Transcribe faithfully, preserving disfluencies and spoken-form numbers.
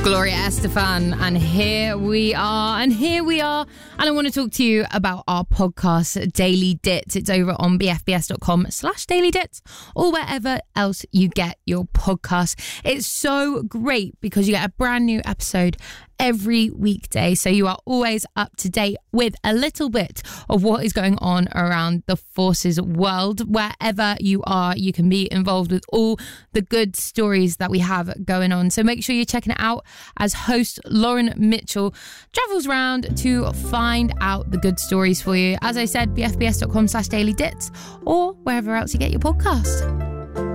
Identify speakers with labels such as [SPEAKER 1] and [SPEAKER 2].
[SPEAKER 1] Gloria Estefan, and here we are, and here we are, and I want to talk to you about our podcast, Daily Dits. It's over on bfbs.com slash Daily Dits, or wherever else you get your podcast. It's so great because you get a brand new episode every weekday, so you are always up to date with a little bit of what is going on around the forces world. Wherever you are, you can be involved with all the good stories that we have going on. So make sure you're checking it out as host Lauren Mitchell travels around to find out the good stories for you. As I said, bfbs.com slash daily dits, or wherever else you get your podcast.